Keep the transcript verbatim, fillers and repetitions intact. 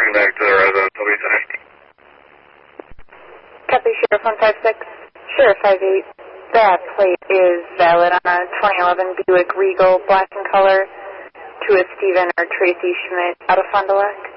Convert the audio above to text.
returning back to the residence. I'll be finished. Copy, Sheriff one five six. Sheriff five eight. That plate is valid on a twenty eleven Buick Regal, black in color, to a Stephen or Tracy Schmidt out of Fond du Lac.